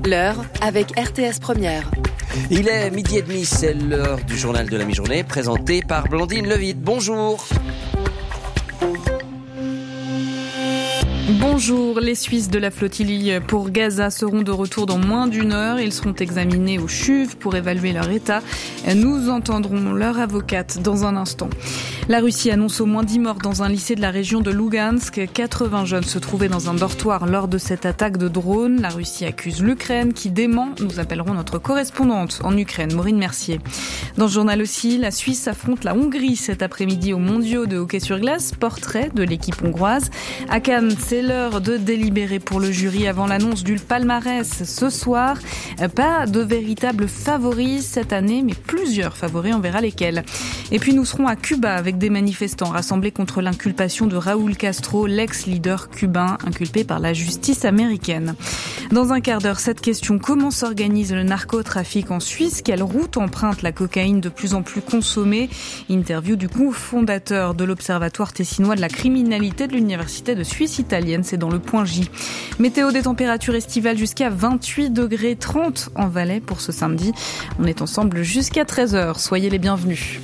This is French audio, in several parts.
L'heure avec RTS Première. Il est 12h30, c'est l'heure du journal de la mi-journée, présenté par Blandine Levitte. Bonjour. Bonjour, les Suisses de la flottille pour Gaza seront de retour dans moins d'une heure. Ils seront examinés au CHUV pour évaluer leur état. Nous entendrons leur avocate dans un instant. La Russie annonce au moins 10 morts dans un lycée de la région de Lugansk. 80 jeunes se trouvaient dans un dortoir lors de cette attaque de drone. La Russie accuse l'Ukraine qui dément. Nous appellerons notre correspondante en Ukraine, Maureen Mercier. Dans ce journal aussi, la Suisse affronte la Hongrie cet après-midi aux mondiaux de hockey sur glace. Portrait de l'équipe hongroise. À Cannes, c'est l'heure de délibérer pour le jury avant l'annonce du palmarès ce soir. Pas de véritables favoris cette année, mais plusieurs favoris, on verra lesquels. Et puis nous serons à Cuba avec des manifestants rassemblés contre l'inculpation de Raúl Castro, l'ex-leader cubain inculpé par la justice américaine. Dans un quart d'heure, cette question: comment s'organise le narcotrafic en Suisse? Quelle route emprunte la cocaïne de plus en plus consommée? Interview du cofondateur de l'Observatoire tessinois de la criminalité de l'Université de Suisse italienne. C'est dans le point J. Météo, des températures estivales jusqu'à 28 degrés, 30 en Valais pour ce samedi. On est ensemble jusqu'à 13h. Soyez les bienvenus.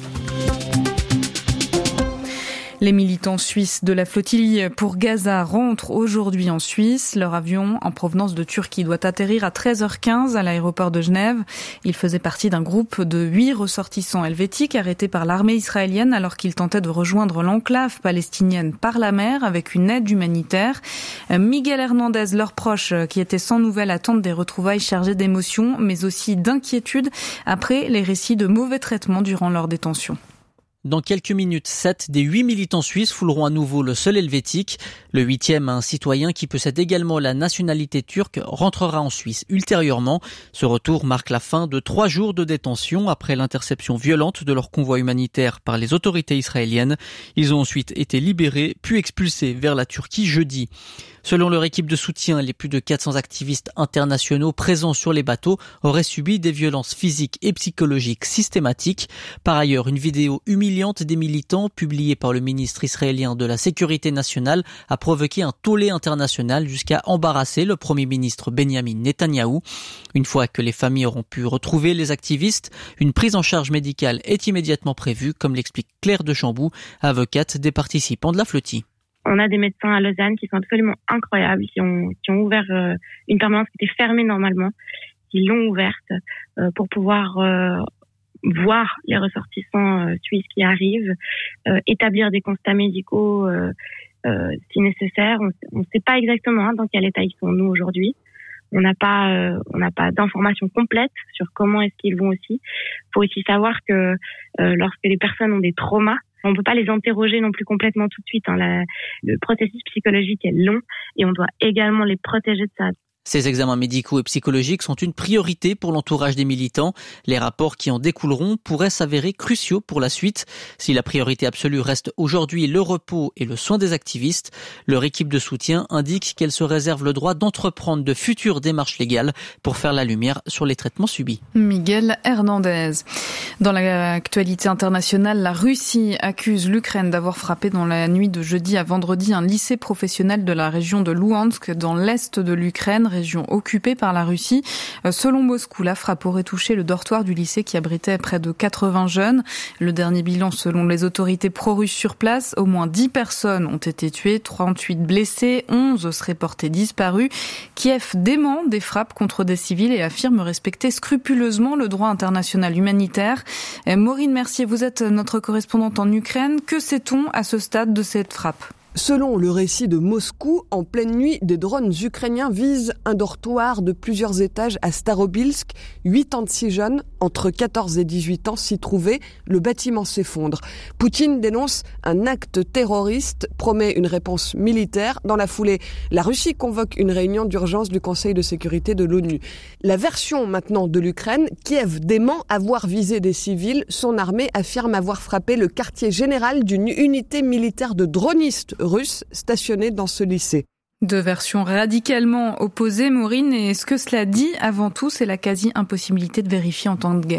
Les militants suisses de la flottille pour Gaza rentrent aujourd'hui en Suisse. Leur avion en provenance de Turquie doit atterrir à 13h15 à l'aéroport de Genève. Il faisait partie d'un groupe de 8 ressortissants helvétiques arrêtés par l'armée israélienne alors qu'ils tentaient de rejoindre l'enclave palestinienne par la mer avec une aide humanitaire. Miguel Hernandez, leur proche, qui était sans nouvelles, attendent des retrouvailles chargées d'émotions mais aussi d'inquiétude après les récits de mauvais traitements durant leur détention. Dans quelques minutes, 7 des 8 militants suisses fouleront à nouveau le sol helvétique. Le 8e, un citoyen qui possède également la nationalité turque, rentrera en Suisse ultérieurement. Ce retour marque la fin de 3 jours de détention après l'interception violente de leur convoi humanitaire par les autorités israéliennes. Ils ont ensuite été libérés, puis expulsés vers la Turquie jeudi. Selon leur équipe de soutien, les plus de 400 activistes internationaux présents sur les bateaux auraient subi des violences physiques et psychologiques systématiques. Par ailleurs, une vidéo humiliante des militants publiée par le ministre israélien de la Sécurité nationale a provoqué un tollé international jusqu'à embarrasser le Premier ministre Benjamin Netanyahou. Une fois que les familles auront pu retrouver les activistes, une prise en charge médicale est immédiatement prévue, comme l'explique Claire Dechambou, avocate des participants de la flottille. On a des médecins à Lausanne qui sont absolument incroyables, qui ont ouvert une permanence qui était fermée normalement, qui l'ont ouverte pour pouvoir voir les ressortissants suisses qui arrivent, établir des constats médicaux si nécessaire. On ne sait pas exactement dans quel état ils sont nous aujourd'hui. On n'a pas d'informations complètes sur comment est-ce qu'ils vont aussi. Il faut aussi savoir que lorsque les personnes ont des traumas, on ne peut pas les interroger non plus complètement tout de suite. Le processus psychologique est long et on doit également les protéger de ça. Ces examens médicaux et psychologiques sont une priorité pour l'entourage des militants. Les rapports qui en découleront pourraient s'avérer cruciaux pour la suite. Si la priorité absolue reste aujourd'hui le repos et le soin des activistes, leur équipe de soutien indique qu'elle se réserve le droit d'entreprendre de futures démarches légales pour faire la lumière sur les traitements subis. Miguel Hernandez. Dans l'actualité internationale, la Russie accuse l'Ukraine d'avoir frappé dans la nuit de jeudi à vendredi un lycée professionnel de la région de Luhansk dans l'est de l'Ukraine, région occupée par la Russie. Selon Moscou, la frappe aurait touché le dortoir du lycée qui abritait près de 80 jeunes. Le dernier bilan, selon les autorités pro-russes sur place, au moins 10 personnes ont été tuées, 38 blessés, 11 seraient portés disparus. Kiev dément des frappes contre des civils et affirme respecter scrupuleusement le droit international humanitaire. Maureen Mercier, vous êtes notre correspondante en Ukraine. Que sait-on à ce stade de cette frappe ? Selon le récit de Moscou, en pleine nuit, des drones ukrainiens visent un dortoir de plusieurs étages à Starobilsk. 86 jeunes, entre 14 et 18 ans, s'y trouvaient. Le bâtiment s'effondre. Poutine dénonce un acte terroriste, promet une réponse militaire. Dans la foulée, la Russie convoque une réunion d'urgence du Conseil de sécurité de l'ONU. La version maintenant de l'Ukraine, Kiev dément avoir visé des civils. Son armée affirme avoir frappé le quartier général d'une unité militaire de dronistes russes stationnés dans ce lycée. Deux versions radicalement opposées, Maureen, et ce que cela dit avant tout, c'est la quasi-impossibilité de vérifier en temps de guerre.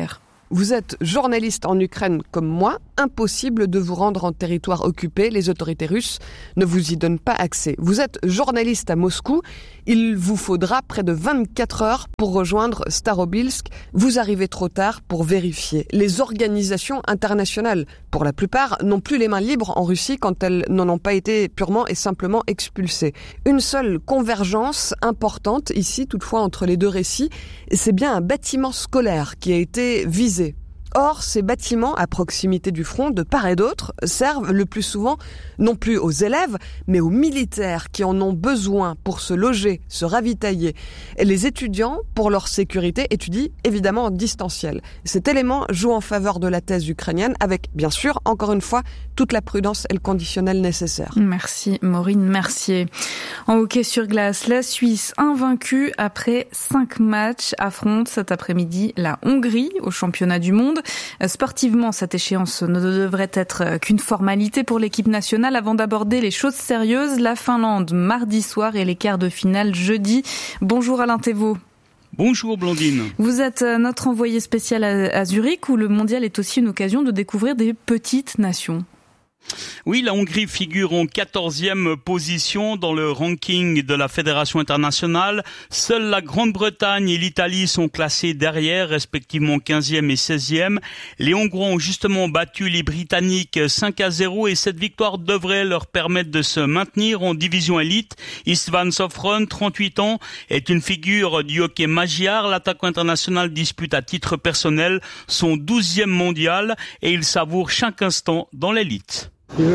Vous êtes journaliste en Ukraine comme moi, impossible de vous rendre en territoire occupé, les autorités russes ne vous y donnent pas accès. Vous êtes journaliste à Moscou, il vous faudra près de 24 heures pour rejoindre Starobilsk. Vous arrivez trop tard pour vérifier. Les organisations internationales, pour la plupart, n'ont plus les mains libres en Russie quand elles n'en ont pas été purement et simplement expulsées. Une seule convergence importante ici, toutefois, entre les deux récits, c'est bien un bâtiment scolaire qui a été visé. Or, ces bâtiments, à proximité du front, de part et d'autre, servent le plus souvent non plus aux élèves, mais aux militaires qui en ont besoin pour se loger, se ravitailler. Et les étudiants, pour leur sécurité, étudient évidemment en distanciel. Cet élément joue en faveur de la thèse ukrainienne, avec, bien sûr, encore une fois, toute la prudence et le conditionnel nécessaire. Merci Maureen Mercier. En hockey sur glace, la Suisse, invaincue après 5 matchs, affronte cet après-midi la Hongrie au championnat du monde. Sportivement, cette échéance ne devrait être qu'une formalité pour l'équipe nationale avant d'aborder les choses sérieuses. La Finlande mardi soir et les quarts de finale jeudi. Bonjour Alain Thévault. Bonjour Blandine. Vous êtes notre envoyé spécial à Zurich où le mondial est aussi une occasion de découvrir des petites nations. Oui, la Hongrie figure en 14e position dans le ranking de la Fédération internationale. Seules la Grande-Bretagne et l'Italie sont classées derrière, respectivement 15e et 16e. Les Hongrois ont justement battu les Britanniques 5-0 et cette victoire devrait leur permettre de se maintenir en division élite. Istvan Sofron, 38 ans, est une figure du hockey magyar. L'attaquant international dispute à titre personnel son 12e mondial et il savoure chaque instant dans l'élite.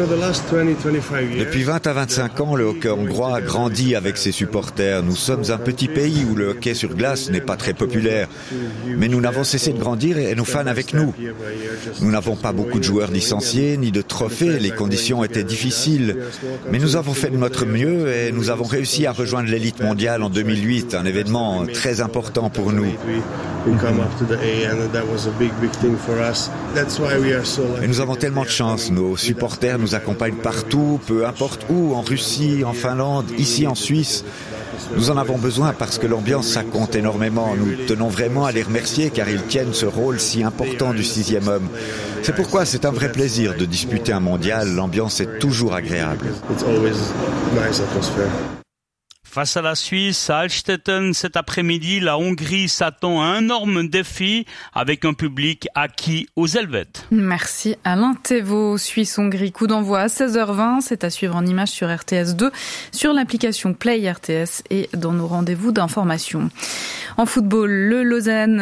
Depuis 20 à 25 ans, le hockey hongrois a grandi avec ses supporters. Nous sommes un petit pays où le hockey sur glace n'est pas très populaire. Mais nous n'avons cessé de grandir et nos fans avec nous. Nous n'avons pas beaucoup de joueurs licenciés, ni de trophées. Les conditions étaient difficiles. Mais nous avons fait de notre mieux et nous avons réussi à rejoindre l'élite mondiale en 2008, un événement très important pour nous. Et nous avons tellement de chance. Nos supporters nous accompagnent partout, peu importe où, en Russie, en Finlande, ici en Suisse. Nous en avons besoin parce que l'ambiance, ça compte énormément. Nous tenons vraiment à les remercier car ils tiennent ce rôle si important du 6e homme. C'est pourquoi c'est un vrai plaisir de disputer un mondial. L'ambiance est toujours agréable. Face à la Suisse, à Altstetten, cet après-midi, la Hongrie s'attend à un énorme défi avec un public acquis aux Helvètes. Merci Alain Thévault. Suisse-Hongrie, coup d'envoi à 16h20. C'est à suivre en images sur RTS2, sur l'application Play RTS et dans nos rendez-vous d'information. En football, le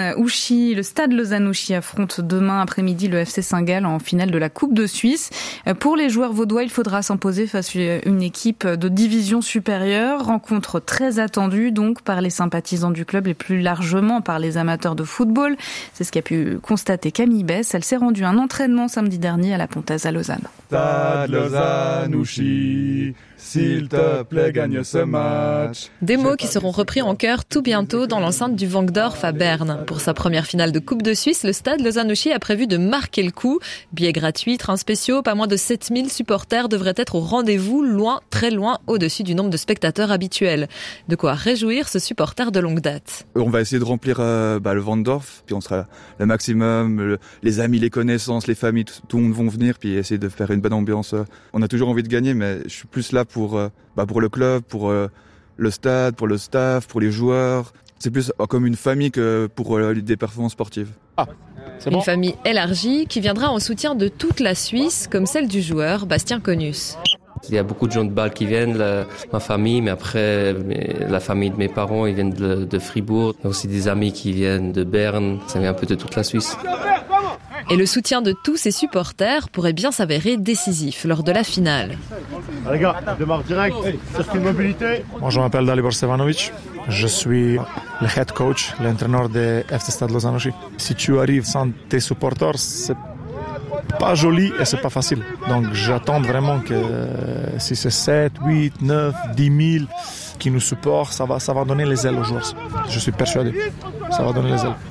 stade Lausanne-Ouchy affronte demain après-midi le FC Saint-Gall en finale de la Coupe de Suisse. Pour les joueurs vaudois, il faudra s'imposer face à une équipe de division supérieure. Rencontre très attendue donc par les sympathisants du club et plus largement par les amateurs de football. C'est ce qu'a pu constater Camille Bess. Elle s'est rendue à un entraînement samedi dernier à la Pontaise à Lausanne. Stade Lausanne-Ouchy, s'il te plaît, gagne ce match. Des mots qui seront repris en chœur tout bientôt dans l'enceinte du Wankdorf à Berne. Pour sa première finale de Coupe de Suisse, le stade Lausanne-Ouchy a prévu de marquer le coup. Billets gratuits, trains spéciaux, pas moins de 7000 supporters devraient être au rendez-vous, loin, très loin, au-dessus du nombre de spectateurs habituels. De quoi réjouir ce supporter de longue date. On va essayer de remplir le Wankdorf, puis on sera le maximum, les amis, les connaissances, les familles, tout le monde vont venir, puis essayer de faire une bonne ambiance. On a toujours envie de gagner, mais je suis plus là pour le club, pour le stade, pour le staff, pour les joueurs. C'est plus comme une famille que pour des performances sportives. Une famille élargie qui viendra en soutien de toute la Suisse, comme celle du joueur Bastien Connus. Il y a beaucoup de gens de Bâle qui viennent, ma famille, mais après la famille de mes parents, ils viennent de Fribourg. Il y a aussi des amis qui viennent de Berne, ça vient un peu de toute la Suisse. Et le soutien de tous ces supporters pourrait bien s'avérer décisif lors de la finale. Les gars, démarre direct, circuit de mobilité. Moi je m'appelle Dalibor Stevanovic, je suis le head coach, l'entraîneur de FC Stade Lausanne-Ouchy. Si tu arrives sans tes supporters, c'est pas joli et c'est pas facile. Donc j'attends vraiment que si c'est 7, 8, 9, 10 000 qui nous supportent, ça va donner les ailes aux joueurs. Je suis persuadé, ça va donner les ailes.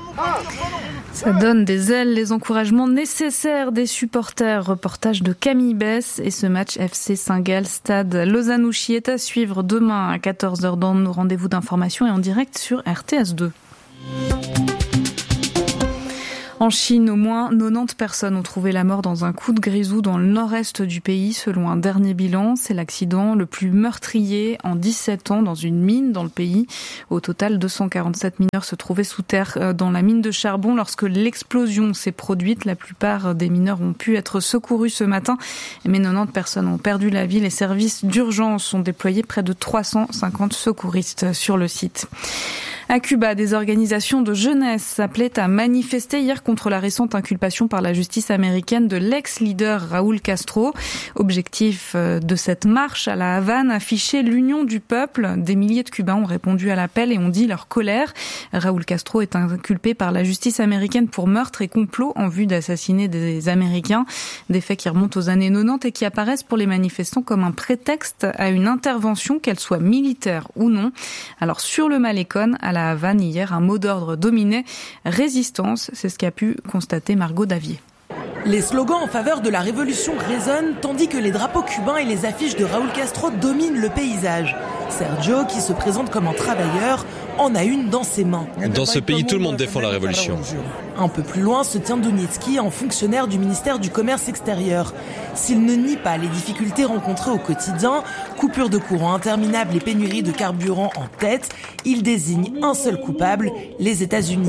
Ça donne des ailes, les encouragements nécessaires des supporters. Reportage de Camille Bess et ce match FC Saint-Gall Stade Lausanne-Ouchy est à suivre demain à 14h dans nos rendez-vous d'information et en direct sur RTS2. En Chine, au moins 90 personnes ont trouvé la mort dans un coup de grisou dans le nord-est du pays, selon un dernier bilan. C'est l'accident le plus meurtrier en 17 ans dans une mine dans le pays. Au total, 247 mineurs se trouvaient sous terre dans la mine de charbon lorsque l'explosion s'est produite. La plupart des mineurs ont pu être secourus ce matin, mais 90 personnes ont perdu la vie. Les services d'urgence ont déployé près de 350 secouristes sur le site. À Cuba, des organisations de jeunesse s'appelaient à manifester hier contre la récente inculpation par la justice américaine de l'ex-leader Raúl Castro. Objectif de cette marche à la Havane, afficher l'union du peuple. Des milliers de Cubains ont répondu à l'appel et ont dit leur colère. Raúl Castro est inculpé par la justice américaine pour meurtre et complot en vue d'assassiner des Américains. Des faits qui remontent aux années 90 et qui apparaissent pour les manifestants comme un prétexte à une intervention, qu'elle soit militaire ou non. Alors sur le Malécon, à la Havane, hier, un mot d'ordre dominait, résistance, c'est ce qu'a pu constater Margot Davier. Les slogans en faveur de la révolution résonnent, tandis que les drapeaux cubains et les affiches de Raúl Castro dominent le paysage. Sergio, qui se présente comme un travailleur, en a une dans ses mains. Dans ce pays, tout le monde défend la révolution. Un peu plus loin se tient Donetsky, un fonctionnaire du ministère du Commerce extérieur. S'il ne nie pas les difficultés rencontrées au quotidien, coupures de courant interminables et pénuries de carburant en tête, il désigne un seul coupable, les États-Unis.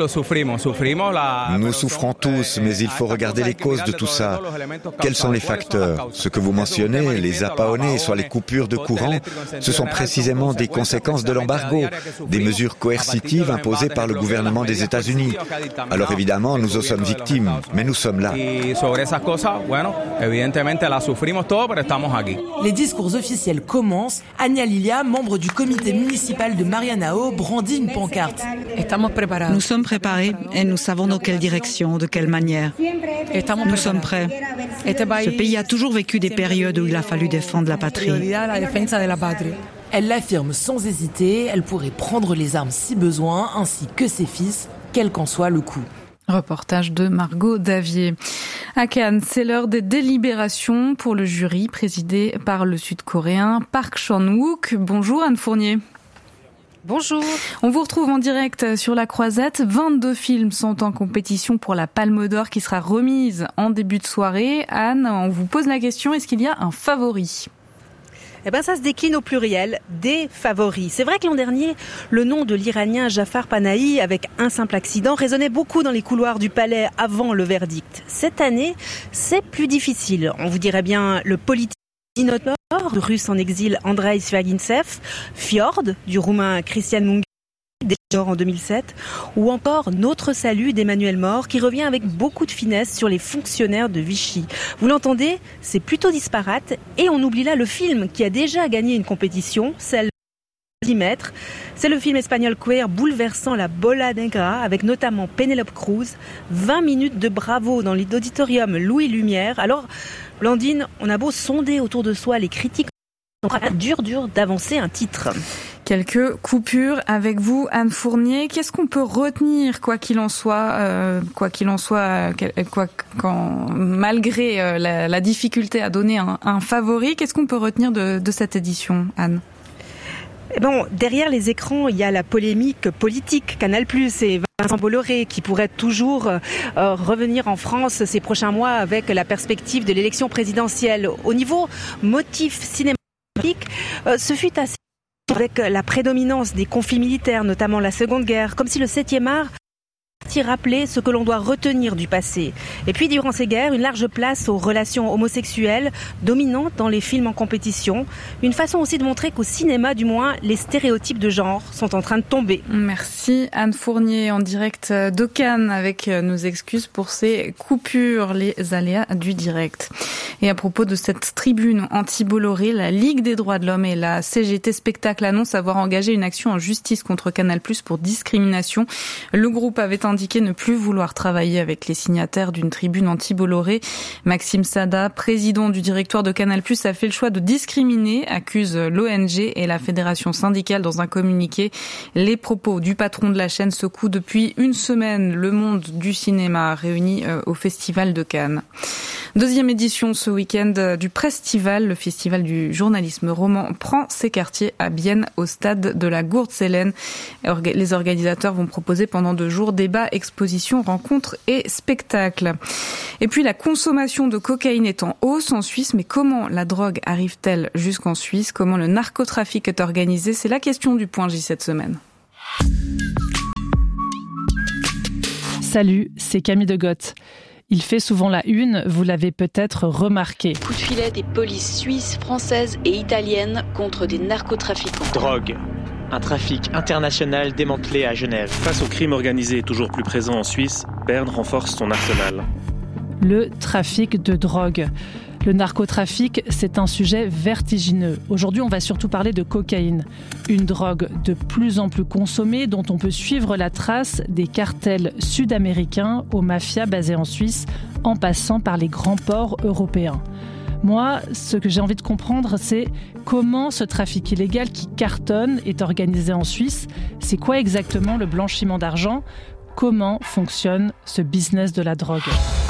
Nous souffrons tous, mais il faut regarder les causes de tout ça. Quels sont les facteurs ? Ce que vous mentionnez, les apaones, soit les coupures de courant, ce sont précisément des conséquences de l'embargo, des mesures coercitives imposées par le gouvernement des États-Unis. Alors évidemment, nous en sommes victimes, mais nous sommes là. Les discours officiels commencent. Ania Lilia, membre du comité municipal de Marianao, brandit une pancarte. Nous sommes préparés et nous savons dans quelle direction, de quelle manière. Nous sommes prêts. Ce pays a toujours vécu des périodes où il a fallu défendre la patrie. Elle l'affirme sans hésiter, elle pourrait prendre les armes si besoin, ainsi que ses fils, quel qu'en soit le coût. Reportage de Margot Davier. À Cannes, c'est l'heure des délibérations pour le jury présidé par le Sud-Coréen Park Chan-wook. Bonjour Anne Fournier. Bonjour. On vous retrouve en direct sur la Croisette. 22 films sont en compétition pour la Palme d'Or qui sera remise en début de soirée. Anne, on vous pose la question, est-ce qu'il y a un favori ? Eh ben, ça se décline au pluriel, des favoris. C'est vrai que l'an dernier, le nom de l'Iranien Jafar Panahi, avec un simple accident, résonnait beaucoup dans les couloirs du palais avant le verdict. Cette année, c'est plus difficile. On vous dirait bien le politique dinosaure, le russe en exil Andrei Zvagintsev, Fjord, du roumain Christian Mungi, déjà en 2007, ou encore Notre salut d'Emmanuel Mort, qui revient avec beaucoup de finesse sur les fonctionnaires de Vichy. Vous l'entendez, c'est plutôt disparate, et on oublie là le film qui a déjà gagné une compétition, celle de 10 mètres. C'est le film espagnol queer bouleversant la Bola Negra, avec notamment Penélope Cruz. 20 minutes de bravo dans l'auditorium Louis Lumière. Alors, Blandine, on a beau sonder autour de soi les critiques, dur d'avancer un titre. Quelques coupures avec vous, Anne Fournier. Qu'est-ce qu'on peut retenir, quoi qu'il en soit, malgré la difficulté à donner un favori, qu'est-ce qu'on peut retenir de cette édition, Anne ? Bon, derrière les écrans, il y a la polémique politique. Canal+ et Vincent Bolloré qui pourrait toujours revenir en France ces prochains mois avec la perspective de l'élection présidentielle. Au niveau motif cinématique, ce fut assez avec la prédominance des conflits militaires, notamment la Seconde Guerre, comme si le 7e art rappeler ce que l'on doit retenir du passé. Et puis, durant ces guerres, une large place aux relations homosexuelles dominantes dans les films en compétition. Une façon aussi de montrer qu'au cinéma, du moins, les stéréotypes de genre sont en train de tomber. Merci Anne Fournier en direct de Cannes avec nos excuses pour ces coupures, les aléas du direct. Et à propos de cette tribune anti-Bolloré, la Ligue des droits de l'homme et la CGT Spectacle annoncent avoir engagé une action en justice contre Canal+ pour discrimination. Le groupe avait indiqué ne plus vouloir travailler avec les signataires d'une tribune anti-Bolloré. Maxime Sada, président du directoire de Canal+, a fait le choix de discriminer, accuse l'ONG et la fédération syndicale dans un communiqué. Les propos du patron de la chaîne secouent depuis une semaine le monde du cinéma réuni au Festival de Cannes. Deuxième édition ce week-end du Prestival, le festival du journalisme roman prend ses quartiers à Bienne au stade de la Gourde-Sélène. Les organisateurs vont proposer pendant 2 jours débats expositions, rencontres et spectacles. Et puis la consommation de cocaïne est en hausse en Suisse, mais comment la drogue arrive-t-elle jusqu'en Suisse? Comment le narcotrafic est organisé? C'est la question du Point J cette semaine. Salut, c'est Camille Degotte. Il fait souvent la une, vous l'avez peut-être remarqué. Coup de filet des polices suisses, françaises et italiennes contre des narcotrafiquants. Drogue. Un trafic international démantelé à Genève. Face au crime organisé toujours plus présent en Suisse, Berne renforce son arsenal. Le trafic de drogue. Le narcotrafic, c'est un sujet vertigineux. Aujourd'hui, on va surtout parler de cocaïne. Une drogue de plus en plus consommée dont on peut suivre la trace des cartels sud-américains aux mafias basées en Suisse en passant par les grands ports européens. Moi, ce que j'ai envie de comprendre, c'est comment ce trafic illégal qui cartonne est organisé en Suisse. C'est quoi exactement le blanchiment d'argent? Comment fonctionne ce business de la drogue?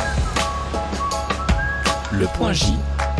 Le Point J.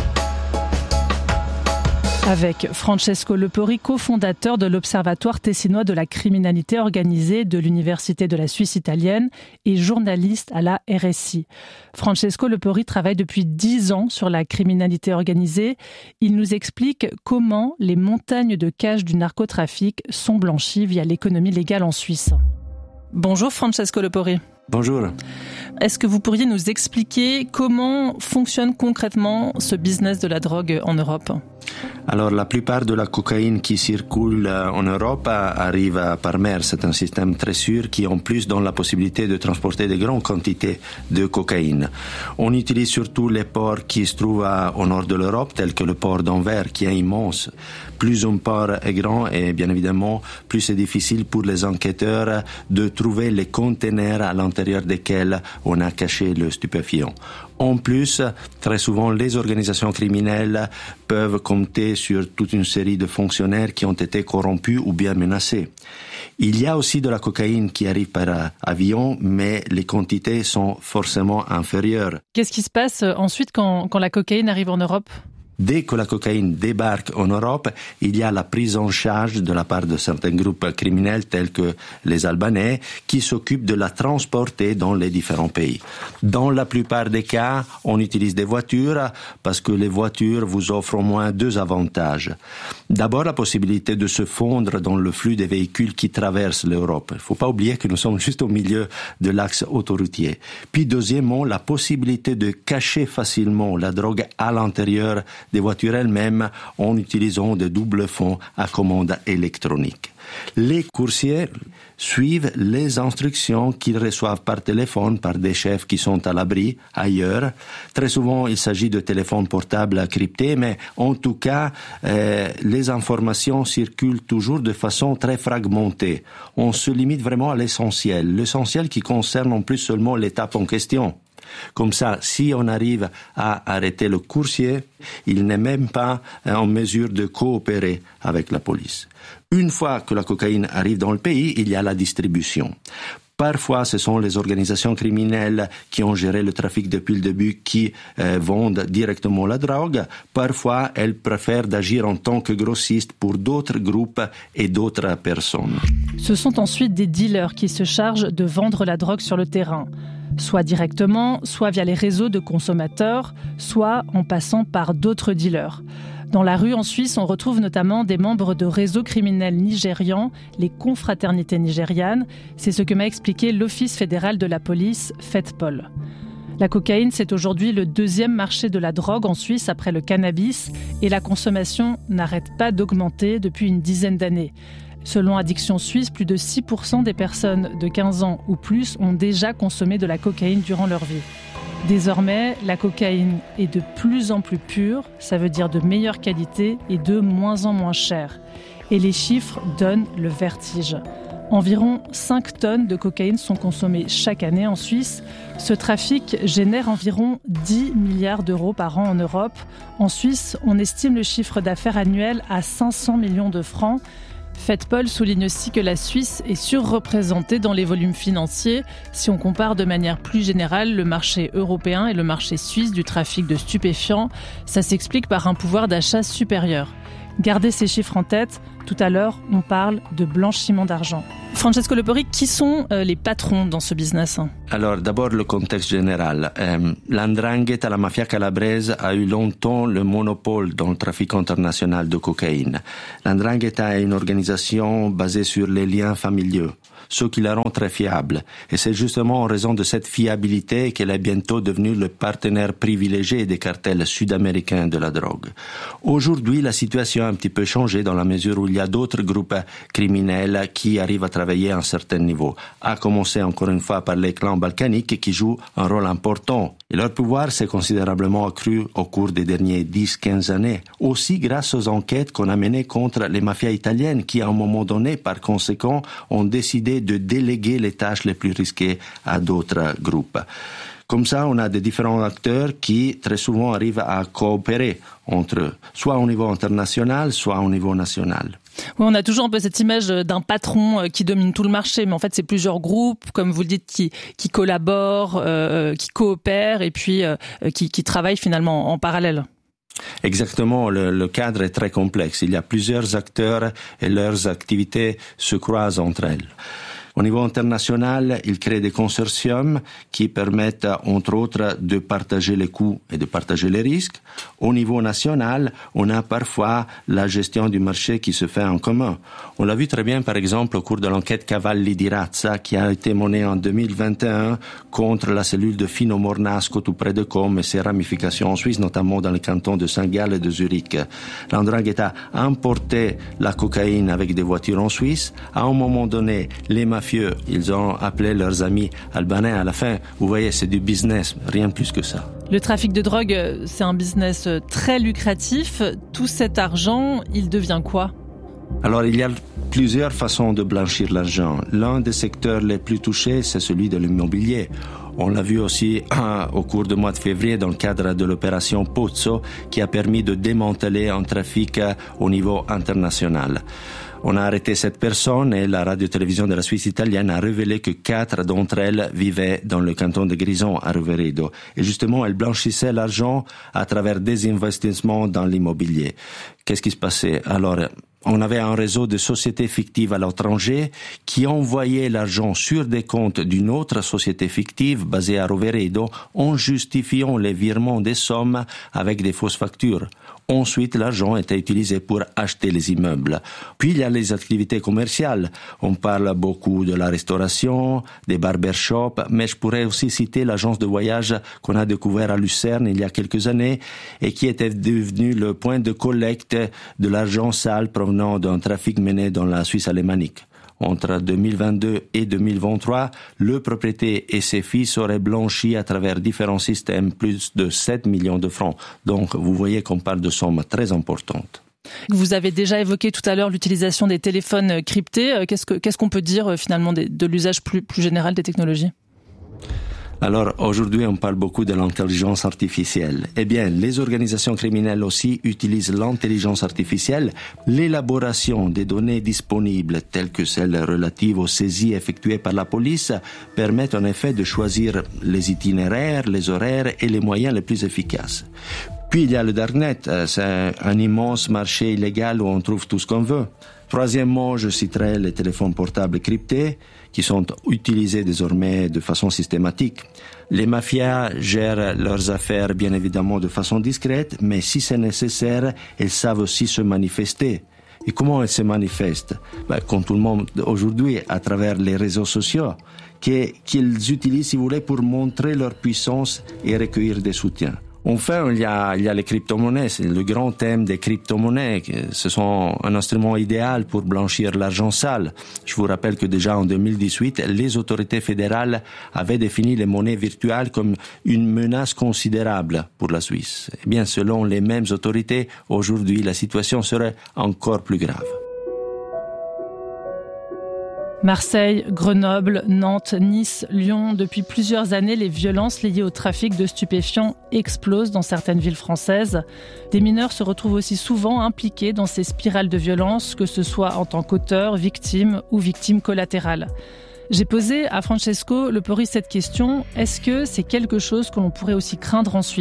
Avec Francesco Lepori, cofondateur de l'Observatoire tessinois de la criminalité organisée de l'Université de la Suisse italienne et journaliste à la RSI. Francesco Lepori travaille depuis 10 ans sur la criminalité organisée. Il nous explique comment les montagnes de cash du narcotrafic sont blanchies via l'économie légale en Suisse. Bonjour Francesco Lepori. Bonjour. Est-ce que vous pourriez nous expliquer comment fonctionne concrètement ce business de la drogue en Europe ? Alors, la plupart de la cocaïne qui circule en Europe arrive par mer. C'est un système très sûr qui, en plus, donne la possibilité de transporter de grandes quantités de cocaïne. On utilise surtout les ports qui se trouvent au nord de l'Europe, tels que le port d'Anvers, qui est immense. Plus un port est grand, et bien évidemment, plus c'est difficile pour les enquêteurs de trouver les conteneurs à l'intérieur desquels on a caché le stupéfiant. En plus, très souvent, les organisations criminelles peuvent compter sur toute une série de fonctionnaires qui ont été corrompus ou bien menacés. Il y a aussi de la cocaïne qui arrive par avion, mais les quantités sont forcément inférieures. Qu'est-ce qui se passe ensuite quand la cocaïne arrive en Europe ? Dès que la cocaïne débarque en Europe, il y a la prise en charge de la part de certains groupes criminels tels que les Albanais qui s'occupent de la transporter dans les différents pays. Dans la plupart des cas, on utilise des voitures parce que les voitures vous offrent au moins 2 avantages. D'abord, la possibilité de se fondre dans le flux des véhicules qui traversent l'Europe. Il ne faut pas oublier que nous sommes juste au milieu de l'axe autoroutier. Puis deuxièmement, la possibilité de cacher facilement la drogue à l'intérieur des voitures elles-mêmes en utilisant des doubles fonds à commande électronique. Les coursiers suivent les instructions qu'ils reçoivent par téléphone par des chefs qui sont à l'abri ailleurs. Très souvent, il s'agit de téléphones portables cryptés, mais en tout cas, les informations circulent toujours de façon très fragmentée. On se limite vraiment à l'essentiel qui concerne en plus seulement l'étape en question. Comme ça, si on arrive à arrêter le coursier, il n'est même pas en mesure de coopérer avec la police. Une fois que la cocaïne arrive dans le pays, il y a la distribution. Parfois, ce sont les organisations criminelles qui ont géré le trafic depuis le début qui vendent directement la drogue. Parfois, elles préfèrent d'agir en tant que grossistes pour d'autres groupes et d'autres personnes. Ce sont ensuite des dealers qui se chargent de vendre la drogue sur le terrain. Soit directement, soit via les réseaux de consommateurs, soit en passant par d'autres dealers. Dans la rue en Suisse, on retrouve notamment des membres de réseaux criminels nigérians, les confraternités nigérianes. C'est ce que m'a expliqué l'Office fédéral de la police, FEDPOL. La cocaïne, c'est aujourd'hui le 2e marché de la drogue en Suisse après le cannabis et la consommation n'arrête pas d'augmenter depuis une dizaine d'années. Selon Addiction Suisse, plus de 6% des personnes de 15 ans ou plus ont déjà consommé de la cocaïne durant leur vie. Désormais, la cocaïne est de plus en plus pure, ça veut dire de meilleure qualité et de moins en moins chère. Et les chiffres donnent le vertige. Environ 5 tonnes de cocaïne sont consommées chaque année en Suisse. Ce trafic génère environ 10 milliards d'euros par an en Europe. En Suisse, on estime le chiffre d'affaires annuel à 500 millions de francs. FEDPOL souligne aussi que la Suisse est surreprésentée dans les volumes financiers si on compare de manière plus générale le marché européen et le marché suisse du trafic de stupéfiants. Ça s'explique par un pouvoir d'achat supérieur. Gardez ces chiffres en tête. Tout à l'heure, on parle de blanchiment d'argent. Francesco Lepori, qui sont les patrons dans ce business ? Alors, d'abord, le contexte général. L'Ndrangheta, la mafia calabraise, a eu longtemps le monopole dans le trafic international de cocaïne. L'Ndrangheta est une organisation basée sur les liens familiaux, ce qui la rend très fiable. Et c'est justement en raison de cette fiabilité qu'elle est bientôt devenue le partenaire privilégié des cartels sud-américains de la drogue. Aujourd'hui, la situation a un petit peu changé dans la mesure où il y a d'autres groupes criminels qui arrivent à travailler à un certain niveau. À commencer encore une fois par les clans balkaniques qui jouent un rôle important. Et leur pouvoir s'est considérablement accru au cours des derniers 10-15 années. Aussi grâce aux enquêtes qu'on a menées contre les mafias italiennes qui, à un moment donné, par conséquent, ont décidé de déléguer les tâches les plus risquées à d'autres groupes. Comme ça, on a des différents acteurs qui, très souvent, arrivent à coopérer entre eux, soit au niveau international, soit au niveau national. Oui, on a toujours un peu cette image d'un patron qui domine tout le marché, mais en fait, c'est plusieurs groupes, comme vous le dites, qui collaborent, qui coopèrent et puis qui travaillent finalement en parallèle. Exactement, le cadre est très complexe. Il y a plusieurs acteurs et leurs activités se croisent entre elles. Au niveau international, il crée des consortiums qui permettent, entre autres, de partager les coûts et de partager les risques. Au niveau national, on a parfois la gestion du marché qui se fait en commun. On l'a vu très bien, par exemple, au cours de l'enquête Cavalli di Razza, qui a été menée en 2021 contre la cellule de Fino Mornasco, tout près de Com, et ses ramifications en Suisse, notamment dans les cantons de Saint-Gall et de Zurich. L'Ndrangheta a importé la cocaïne avec des voitures en Suisse. À un moment donné, les mafieux, ils ont appelé leurs amis albanais. À la fin, vous voyez, c'est du business, rien plus que ça. Le trafic de drogue, c'est un business très lucratif. Tout cet argent, il devient quoi ? Alors, il y a plusieurs façons de blanchir l'argent. L'un des secteurs les plus touchés, c'est celui de l'immobilier. On l'a vu aussi au cours du mois de février dans le cadre de l'opération Pozzo, qui a permis de démanteler un trafic au niveau international. On a arrêté 7 personnes et la radio-télévision de la Suisse italienne a révélé que 4 d'entre elles vivaient dans le canton de Grison à Roveredo. Et justement, elles blanchissaient l'argent à travers des investissements dans l'immobilier. Qu'est-ce qui se passait? Alors, on avait un réseau de sociétés fictives à l'étranger qui envoyaient l'argent sur des comptes d'une autre société fictive basée à Roveredo en justifiant les virements des sommes avec des fausses factures. Ensuite, l'argent était utilisé pour acheter les immeubles. Puis, il y a les activités commerciales. On parle beaucoup de la restauration, des barbershops, mais je pourrais aussi citer l'agence de voyage qu'on a découvert à Lucerne il y a quelques années et qui était devenue le point de collecte de l'argent sale provenant d'un trafic mené dans la Suisse alémanique. Entre 2022 et 2023, le propriétaire et ses fils auraient blanchi à travers différents systèmes plus de 7 millions de francs. Donc, vous voyez qu'on parle de sommes très importantes. Vous avez déjà évoqué tout à l'heure l'utilisation des téléphones cryptés. Qu'est-ce qu'on peut dire finalement de l'usage plus général des technologies ? Alors, aujourd'hui, on parle beaucoup de l'intelligence artificielle. Eh bien, les organisations criminelles aussi utilisent l'intelligence artificielle. L'élaboration des données disponibles, telles que celles relatives aux saisies effectuées par la police, permettent en effet de choisir les itinéraires, les horaires et les moyens les plus efficaces. Puis, il y a le Darknet. C'est un immense marché illégal où on trouve tout ce qu'on veut. Troisièmement, je citerai les téléphones portables cryptés qui sont utilisés désormais de façon systématique. Les mafias gèrent leurs affaires bien évidemment de façon discrète, mais si c'est nécessaire, elles savent aussi se manifester. Et comment elles se manifestent? Comme tout le monde aujourd'hui, à travers les réseaux sociaux, qu'ils utilisent, si vous voulez, pour montrer leur puissance et recueillir des soutiens. Enfin, il y a les crypto-monnaies. C'est le grand thème des crypto-monnaies. Ce sont un instrument idéal pour blanchir l'argent sale. Je vous rappelle que déjà en 2018, les autorités fédérales avaient défini les monnaies virtuelles comme une menace considérable pour la Suisse. Eh bien, selon les mêmes autorités, aujourd'hui, la situation serait encore plus grave. Marseille, Grenoble, Nantes, Nice, Lyon. Depuis plusieurs années, les violences liées au trafic de stupéfiants explosent dans certaines villes françaises. Des mineurs se retrouvent aussi souvent impliqués dans ces spirales de violence, que ce soit en tant qu'auteurs, victimes ou victimes collatérales. J'ai posé à Francesco Lepori cette question. Est-ce que c'est quelque chose que l'on pourrait aussi craindre en Suisse ?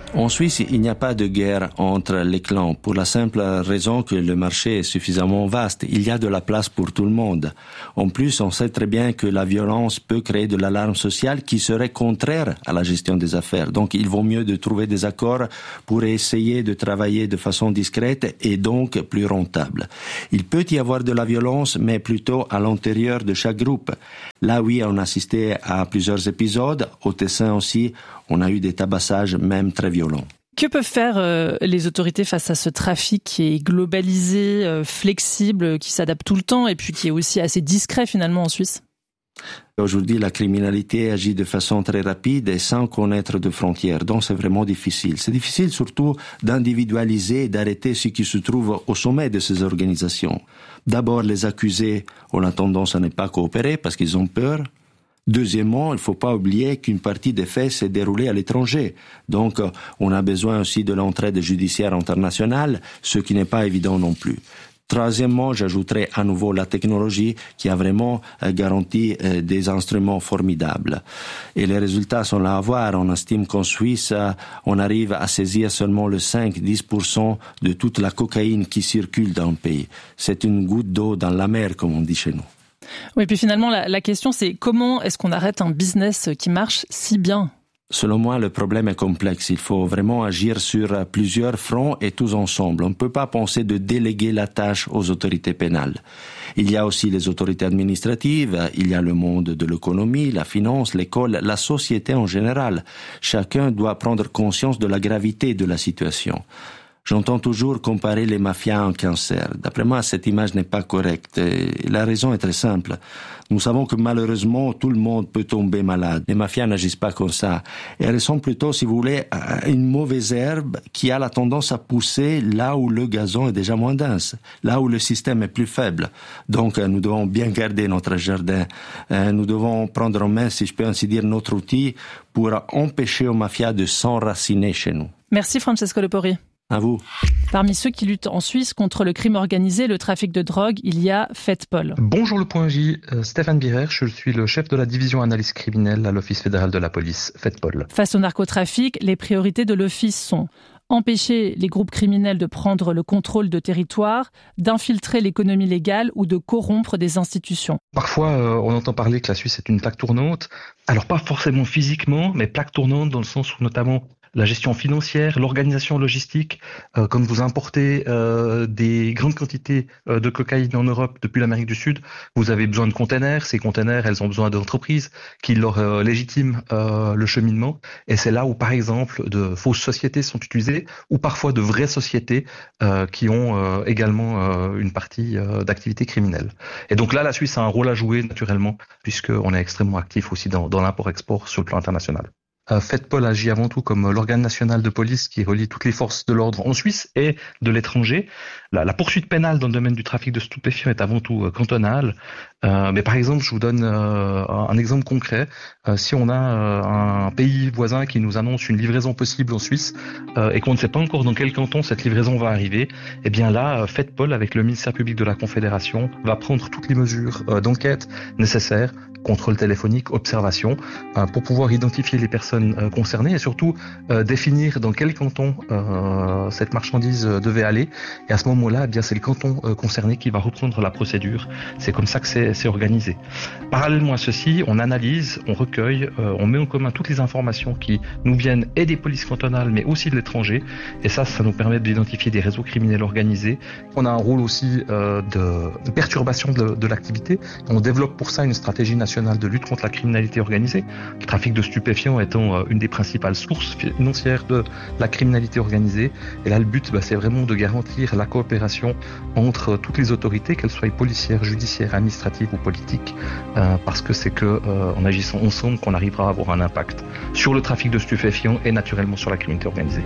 En Suisse, il n'y a pas de guerre entre les clans pour la simple raison que le marché est suffisamment vaste. Il y a de la place pour tout le monde. En plus, on sait très bien que la violence peut créer de l'alarme sociale qui serait contraire à la gestion des affaires. Donc, il vaut mieux de trouver des accords pour essayer de travailler de façon discrète et donc plus rentable. Il peut y avoir de la violence, mais plutôt à l'intérieur de chaque groupe. Là, oui, on a assisté à plusieurs épisodes. Au Tessin aussi, on a eu des tabassages, même très violents. Que peuvent faire les autorités face à ce trafic qui est globalisé, flexible, qui s'adapte tout le temps et puis qui est aussi assez discret finalement en Suisse ? Aujourd'hui, la criminalité agit de façon très rapide et sans connaître de frontières. Donc, c'est vraiment difficile. C'est difficile surtout d'individualiser et d'arrêter ceux qui se trouvent au sommet de ces organisations. D'abord, les accusés ont la tendance à ne pas coopérer parce qu'ils ont peur. Deuxièmement, il ne faut pas oublier qu'une partie des faits s'est déroulée à l'étranger. Donc, on a besoin aussi de l'entraide judiciaire internationale, ce qui n'est pas évident non plus. Troisièmement, j'ajouterai à nouveau la technologie qui a vraiment garanti des instruments formidables. Et les résultats sont là à voir. On estime qu'en Suisse, on arrive à saisir seulement le 5-10% de toute la cocaïne qui circule dans le pays. C'est une goutte d'eau dans la mer, comme on dit chez nous. Oui, puis finalement, la question, c'est comment est-ce qu'on arrête un business qui marche si bien ? Selon moi, le problème est complexe. Il faut vraiment agir sur plusieurs fronts et tous ensemble. On ne peut pas penser de déléguer la tâche aux autorités pénales. Il y a aussi les autorités administratives, il y a le monde de l'économie, la finance, l'école, la société en général. Chacun doit prendre conscience de la gravité de la situation. J'entends toujours comparer les mafias à un cancer. D'après moi, cette image n'est pas correcte. Et la raison est très simple. Nous savons que malheureusement, tout le monde peut tomber malade. Les mafias n'agissent pas comme ça. Et elles sont plutôt, si vous voulez, une mauvaise herbe qui a la tendance à pousser là où le gazon est déjà moins dense, là où le système est plus faible. Donc, nous devons bien garder notre jardin. Nous devons prendre en main, si je peux ainsi dire, notre outil pour empêcher aux mafias de s'enraciner chez nous. Merci Francesco Lepori. À vous. Parmi ceux qui luttent en Suisse contre le crime organisé et le trafic de drogue, il y a FedPol. Bonjour le point J, Stéphane Birer, je suis le chef de la division analyse criminelle à l'Office fédéral de la police, FedPol. Face au narcotrafic, les priorités de l'Office sont empêcher les groupes criminels de prendre le contrôle de territoire, d'infiltrer l'économie légale ou de corrompre des institutions. Parfois, on entend parler que la Suisse est une plaque tournante. Alors pas forcément physiquement, mais plaque tournante dans le sens où notamment la gestion financière, l'organisation logistique, comme vous importez des grandes quantités de cocaïne en Europe depuis l'Amérique du Sud, vous avez besoin de containers. Ces containers, elles ont besoin d'entreprises qui leur légitiment le cheminement. Et c'est là où, par exemple, de fausses sociétés sont utilisées ou parfois de vraies sociétés qui ont également une partie d'activité criminelle. Et donc là, la Suisse a un rôle à jouer naturellement puisqu'on est extrêmement actif aussi dans l'import-export sur le plan international. FedPol agit avant tout comme l'organe national de police qui relie toutes les forces de l'ordre en Suisse et de l'étranger. La poursuite pénale dans le domaine du trafic de stupéfiants est avant tout cantonale. Mais par exemple, je vous donne un exemple concret. Si on a un pays voisin qui nous annonce une livraison possible en Suisse et qu'on ne sait pas encore dans quel canton cette livraison va arriver, eh bien là, FedPol, avec le ministère public de la Confédération, va prendre toutes les mesures d'enquête nécessaires, contrôle téléphonique, observation, pour pouvoir identifier les personnes concernées et surtout définir dans quel canton cette marchandise devait aller. Et à ce moment-là, eh bien c'est le canton concerné qui va reprendre la procédure. C'est comme ça que c'est organisé. Parallèlement à ceci, on analyse, on recueille, on met en commun toutes les informations qui nous viennent et des polices cantonales, mais aussi de l'étranger. Et ça nous permet d'identifier des réseaux criminels organisés. On a un rôle aussi de perturbation de l'activité. On développe pour ça une stratégie nationale de lutte contre la criminalité organisée. Le trafic de stupéfiants étant une des principales sources financières de la criminalité organisée. Et là, le but, c'est vraiment de garantir la coopération entre toutes les autorités, qu'elles soient policières, judiciaires, administratives ou politiques, parce que c'est en agissant ensemble qu'on arrivera à avoir un impact sur le trafic de stupéfiants et naturellement sur la criminalité organisée.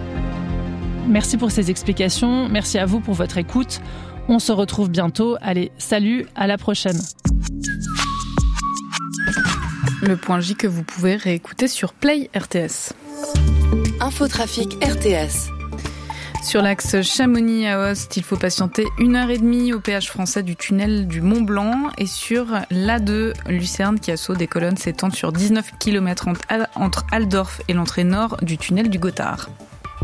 Merci pour ces explications. Merci à vous pour votre écoute. On se retrouve bientôt. Allez, salut, à la prochaine. Le point J que vous pouvez réécouter sur Play RTS. Infotrafic RTS. Sur l'axe Chamonix à Aoste, il faut patienter 1h30 au péage français du tunnel du Mont Blanc. Et sur l'A2, Lucerne qui assaut des colonnes s'étend sur 19 km entre Aldorf et l'entrée nord du tunnel du Gothard.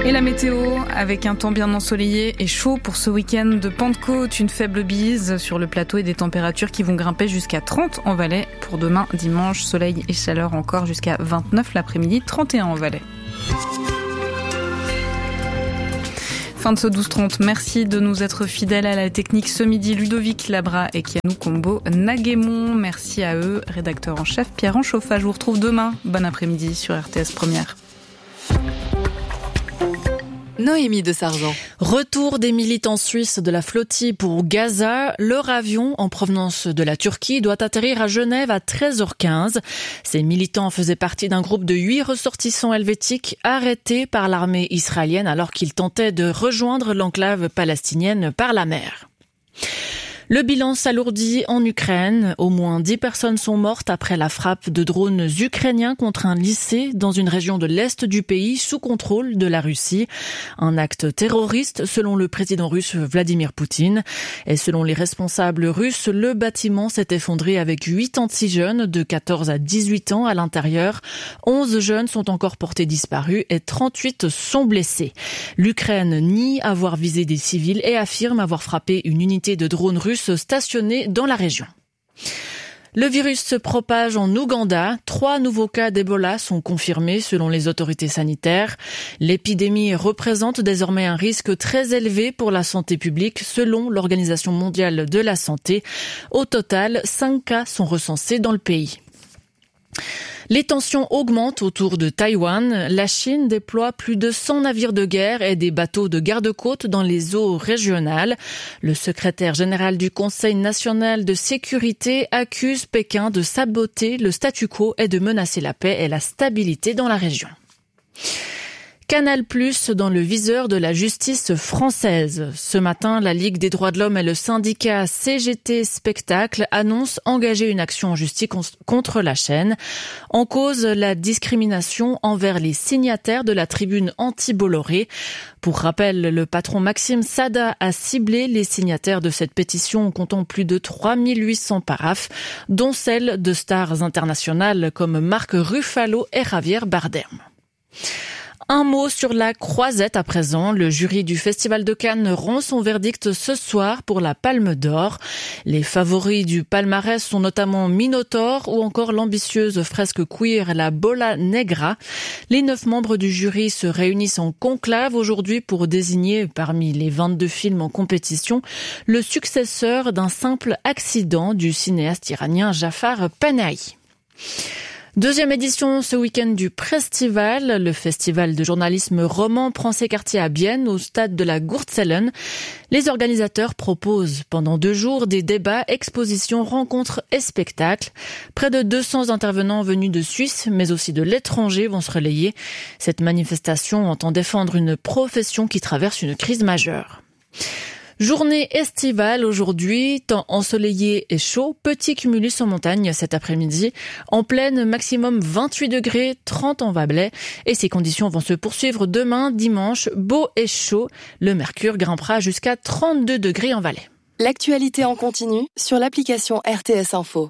Et la météo, avec un temps bien ensoleillé et chaud pour ce week-end de Pentecôte, une faible bise sur le plateau et des températures qui vont grimper jusqu'à 30 en Valais. Pour demain, dimanche, soleil et chaleur encore jusqu'à 29 l'après-midi, 31 en Valais. Fin de ce 12-30. Merci de nous être fidèles à la technique ce midi. Ludovic Labra et Kianou Combo Naguémon. Merci à eux. Rédacteur en chef Pierre Anchauffat. Je vous retrouve demain. Bon après-midi sur RTS Première. Noémie de Sargent. Retour des militants suisses de la flottille pour Gaza. Leur avion en provenance de la Turquie doit atterrir à Genève à 13h15. Ces militants faisaient partie d'un groupe de 8 ressortissants helvétiques arrêtés par l'armée israélienne alors qu'ils tentaient de rejoindre l'enclave palestinienne par la mer. Le bilan s'alourdit en Ukraine. Au moins 10 personnes sont mortes après la frappe de drones ukrainiens contre un lycée dans une région de l'Est du pays sous contrôle de la Russie. Un acte terroriste selon le président russe Vladimir Poutine. Et selon les responsables russes, le bâtiment s'est effondré avec 86 jeunes de 14 à 18 ans à l'intérieur. 11 jeunes sont encore portés disparus et 38 sont blessés. L'Ukraine nie avoir visé des civils et affirme avoir frappé une unité de drones russes stationnés dans la région. Le virus se propage en Ouganda. 3 nouveaux cas d'Ebola sont confirmés selon les autorités sanitaires. L'épidémie représente désormais un risque très élevé pour la santé publique selon l'Organisation mondiale de la santé. Au total, 5 cas sont recensés dans le pays. Les tensions augmentent autour de Taïwan. La Chine déploie plus de 100 navires de guerre et des bateaux de garde-côte dans les eaux régionales. Le secrétaire général du Conseil national de sécurité accuse Pékin de saboter le statu quo et de menacer la paix et la stabilité dans la région. Canal+ dans le viseur de la justice française. Ce matin, la Ligue des droits de l'homme et le syndicat CGT Spectacle annoncent engager une action en justice contre la chaîne. En cause, la discrimination envers les signataires de la tribune anti-Bolloré. Pour rappel, le patron Maxime Sada a ciblé les signataires de cette pétition comptant plus de 3800 paraphes, dont celles de stars internationales comme Marc Ruffalo et Javier Bardem. Un mot sur la Croisette à présent. Le jury du Festival de Cannes rend son verdict ce soir pour la Palme d'Or. Les favoris du palmarès sont notamment Minotaur ou encore l'ambitieuse fresque queer La Bola Negra. Les 9 membres du jury se réunissent en conclave aujourd'hui pour désigner parmi les 22 films en compétition le successeur d'un simple accident du cinéaste iranien Jafar Panahi. Deuxième édition ce week-end du Prestival. Le festival de journalisme roman prend ses quartiers à Bienne, au stade de la Gurtzellen. Les organisateurs proposent pendant 2 jours des débats, expositions, rencontres et spectacles. Près de 200 intervenants venus de Suisse, mais aussi de l'étranger vont se relayer. Cette manifestation entend défendre une profession qui traverse une crise majeure. Journée estivale aujourd'hui, temps ensoleillé et chaud, petit cumulus en montagne cet après-midi. En plaine, maximum 28 degrés, 30 en Valais. Et ces conditions vont se poursuivre demain, dimanche, beau et chaud. Le mercure grimpera jusqu'à 32 degrés en Valais. L'actualité en continu sur l'application RTS Info.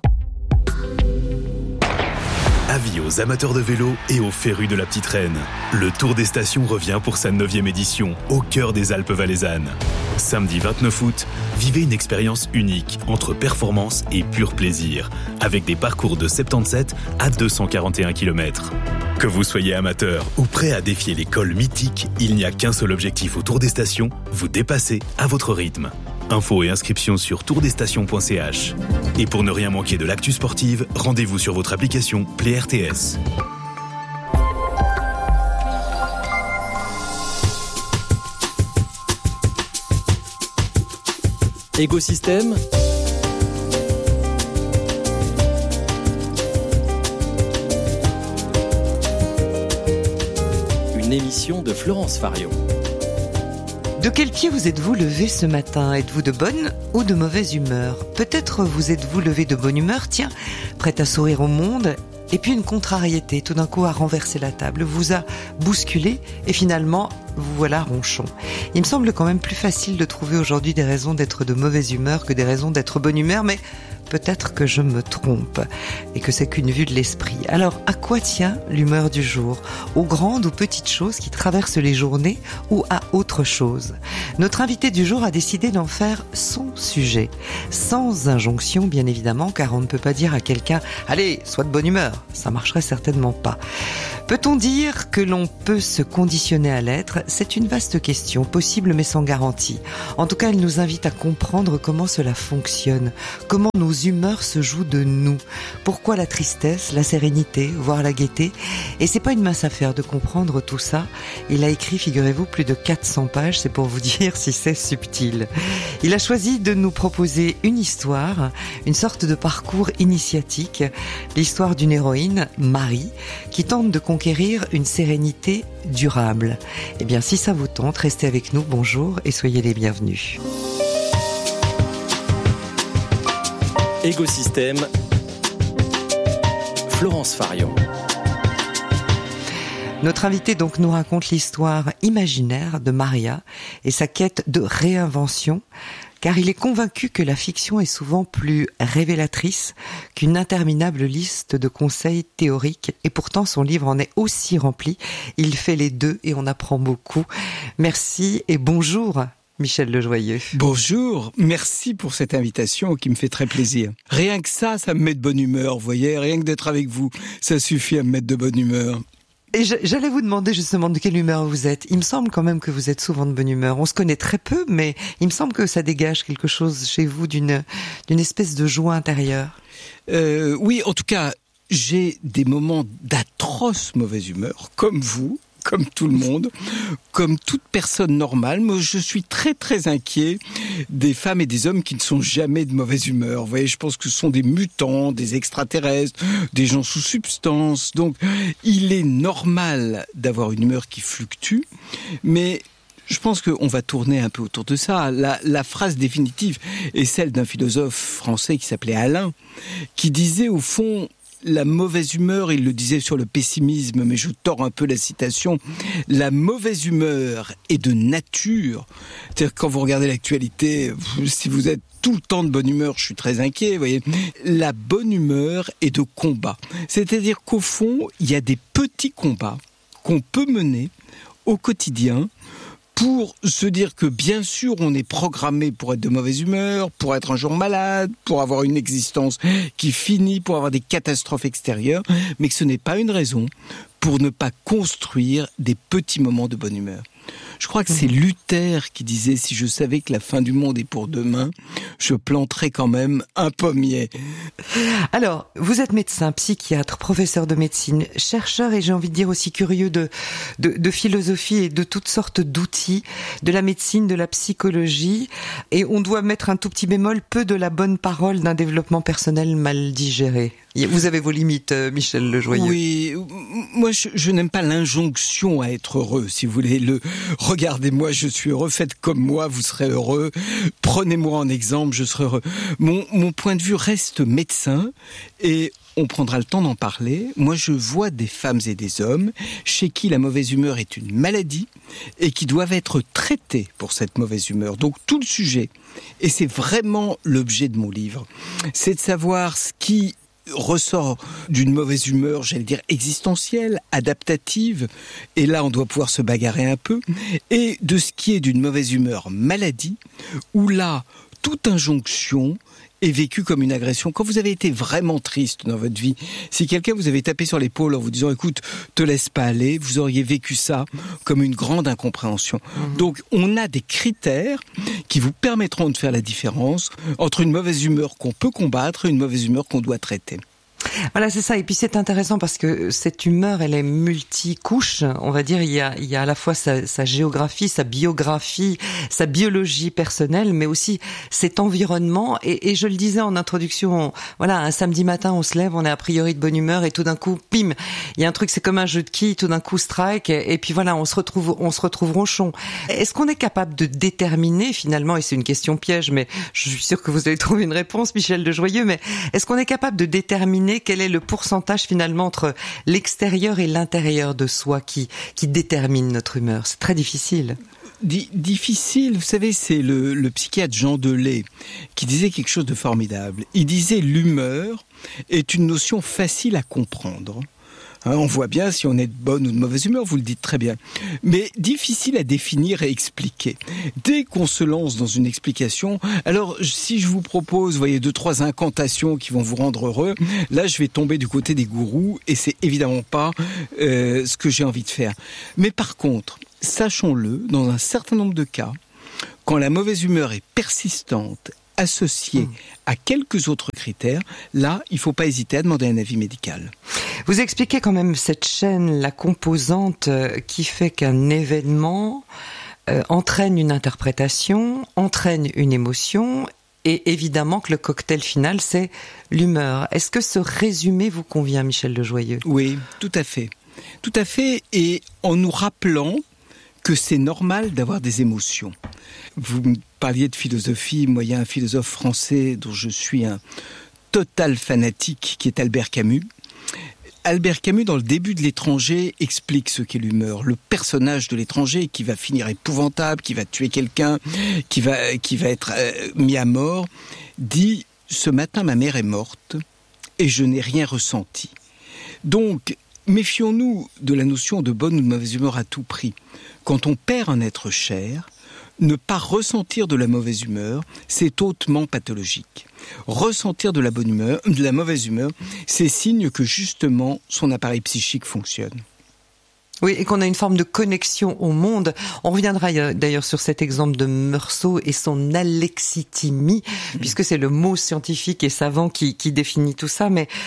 Avis aux amateurs de vélo et aux férus de la Petite Reine. Le Tour des Stations revient pour sa 9e édition, au cœur des Alpes valaisannes. Samedi 29 août, vivez une expérience unique entre performance et pur plaisir, avec des parcours de 77 à 241 km. Que vous soyez amateur ou prêt à défier les cols mythiques, il n'y a qu'un seul objectif au Tour des Stations, vous dépasser à votre rythme. Infos et inscriptions sur tourdesstations.ch. Et pour ne rien manquer de l'actu sportive, rendez-vous sur votre application Play RTS. Écosystème. Une émission de Florence Farion. De quel pied vous êtes-vous levé ce matin ? Êtes-vous de bonne ou de mauvaise humeur ? Peut-être vous êtes-vous levé de bonne humeur, tiens, prête à sourire au monde, et puis une contrariété, tout d'un coup a renversé la table, vous a bousculé, et finalement, vous voilà ronchon. Il me semble quand même plus facile de trouver aujourd'hui des raisons d'être de mauvaise humeur que des raisons d'être bonne humeur, mais peut-être que je me trompe et que c'est qu'une vue de l'esprit. Alors, à quoi tient l'humeur du jour? Aux grandes ou petites choses qui traversent les journées ou à autre chose? Notre invité du jour a décidé d'en faire son sujet. Sans injonction, bien évidemment, car on ne peut pas dire à quelqu'un « Allez, sois de bonne humeur ». Ça marcherait certainement pas. Peut-on dire que l'on peut se conditionner à l'être? C'est une vaste question, possible mais sans garantie. En tout cas, elle nous invite à comprendre comment cela fonctionne, comment nos humeurs se jouent de nous, pourquoi la tristesse, la sérénité, voire la gaieté. Et c'est pas une mince affaire de comprendre tout ça. Il a écrit, figurez-vous, plus de 400 pages, c'est pour vous dire si c'est subtil. Il a choisi de nous proposer une histoire, une sorte de parcours initiatique, l'histoire d'une héroïne, Marie, qui tente de conquérir une sérénité durable. Eh bien, si ça vous tente, restez avec nous, bonjour et soyez les bienvenus. Écosystème, Florence Farion. Notre invité donc nous raconte l'histoire imaginaire de Maria et sa quête de réinvention, car il est convaincu que la fiction est souvent plus révélatrice qu'une interminable liste de conseils théoriques, et pourtant son livre en est aussi rempli. Il fait les deux et on apprend beaucoup. Merci et bonjour Michel Lejoyeux. Bonjour, merci pour cette invitation qui me fait très plaisir. Rien que ça me met de bonne humeur, vous voyez, rien que d'être avec vous, ça suffit à me mettre de bonne humeur. Et j'allais vous demander justement de quelle humeur vous êtes. Il me semble quand même que vous êtes souvent de bonne humeur. On se connaît très peu, mais il me semble que ça dégage quelque chose chez vous d'une espèce de joie intérieure. Oui, en tout cas, j'ai des moments d'atroce mauvaise humeur, comme vous, comme tout le monde, comme toute personne normale. Moi, je suis très très inquiet des femmes et des hommes qui ne sont jamais de mauvaise humeur. Vous voyez, je pense que ce sont des mutants, des extraterrestres, des gens sous substance. Donc, il est normal d'avoir une humeur qui fluctue, mais je pense qu'on va tourner un peu autour de ça. La phrase définitive est celle d'un philosophe français qui s'appelait Alain, qui disait au fond, la mauvaise humeur, il le disait sur le pessimisme, mais je tords un peu la citation, la mauvaise humeur est de nature. C'est-à-dire que quand vous regardez l'actualité, si vous êtes tout le temps de bonne humeur, je suis très inquiet, vous voyez. La bonne humeur est de combat. C'est-à-dire qu'au fond, il y a des petits combats qu'on peut mener au quotidien pour se dire que bien sûr on est programmé pour être de mauvaise humeur, pour être un jour malade, pour avoir une existence qui finit, pour avoir des catastrophes extérieures, mais que ce n'est pas une raison pour ne pas construire des petits moments de bonne humeur. Je crois que c'est Luther qui disait « Si je savais que la fin du monde est pour demain, je planterais quand même un pommier ». Alors, vous êtes médecin, psychiatre, professeur de médecine, chercheur et j'ai envie de dire aussi curieux de philosophie et de toutes sortes d'outils, de la médecine, de la psychologie. Et on doit mettre un tout petit bémol, peu de la bonne parole d'un développement personnel mal digéré. Vous avez vos limites, Michel Lejoyeux. Oui, moi je n'aime pas l'injonction à être heureux, si vous voulez. Regardez-moi, je suis heureux, faites comme moi, vous serez heureux. Prenez-moi en exemple, je serai heureux. Mon point de vue reste médecin et on prendra le temps d'en parler. Moi, je vois des femmes et des hommes chez qui la mauvaise humeur est une maladie et qui doivent être traités pour cette mauvaise humeur. Donc tout le sujet, et c'est vraiment l'objet de mon livre, c'est de savoir ce qui ressort d'une mauvaise humeur, j'allais dire existentielle, adaptative, et là on doit pouvoir se bagarrer un peu, et de ce qui est d'une mauvaise humeur maladie, où là, toute injonction est vécue comme une agression. Quand vous avez été vraiment triste dans votre vie, si quelqu'un vous avait tapé sur l'épaule en vous disant « écoute, te laisse pas aller », vous auriez vécu ça comme une grande incompréhension. Donc on a des critères qui vous permettront de faire la différence entre une mauvaise humeur qu'on peut combattre et une mauvaise humeur qu'on doit traiter. Voilà, c'est ça. Et puis c'est intéressant parce que cette humeur, elle est multicouche. On va dire, il y a à la fois sa géographie, sa biographie, sa biologie personnelle, mais aussi cet environnement. Et je le disais en introduction, voilà, un samedi matin, on se lève, on est a priori de bonne humeur et tout d'un coup, pim, il y a un truc, c'est comme un jeu de quilles, tout d'un coup strike, et puis voilà, on se retrouve ronchon. Est-ce qu'on est capable de déterminer finalement, et c'est une question piège, mais je suis sûre que vous allez trouver une réponse, Michel Lejoyeux, mais est-ce qu'on est capable de déterminer quel est le pourcentage finalement entre l'extérieur et l'intérieur de soi qui détermine notre humeur? C'est très difficile. Difficile, vous savez, c'est le psychiatre Jean Delay qui disait quelque chose de formidable. Il disait l'humeur est une notion facile à comprendre. On voit bien si on est de bonne ou de mauvaise humeur, vous le dites très bien. Mais difficile à définir et expliquer. Dès qu'on se lance dans une explication, alors si je vous propose, vous voyez, 2-3 incantations qui vont vous rendre heureux, là je vais tomber du côté des gourous et c'est évidemment pas ce que j'ai envie de faire. Mais par contre, sachons-le, dans un certain nombre de cas, quand la mauvaise humeur est persistante, associée à quelques autres critères, là, il ne faut pas hésiter à demander un avis médical. Vous expliquez quand même cette chaîne, la composante qui fait qu'un événement entraîne une interprétation, entraîne une émotion, et évidemment que le cocktail final, c'est l'humeur. Est-ce que ce résumé vous convient, Michel Lejoyeux ? Oui, tout à fait. Tout à fait, et en nous rappelant que c'est normal d'avoir des émotions. Vous me parliez de philosophie, moi il y a un philosophe français dont je suis un total fanatique qui est Albert Camus. Albert Camus, dans le début de L'Étranger, explique ce qu'est l'humeur. Le personnage de l'étranger qui va finir épouvantable, qui va tuer quelqu'un, qui va être mis à mort, dit « Ce matin, ma mère est morte et je n'ai rien ressenti. » Donc, méfions-nous de la notion de bonne ou de mauvaise humeur à tout prix. Quand on perd un être cher, ne pas ressentir de la mauvaise humeur, c'est hautement pathologique. Ressentir de la bonne humeur, de la mauvaise humeur, c'est signe que justement son appareil psychique fonctionne. Oui, et qu'on a une forme de connexion au monde. On reviendra d'ailleurs sur cet exemple de Meursault et son alexithymie, puisque c'est le mot scientifique et savant qui définit tout ça. Mais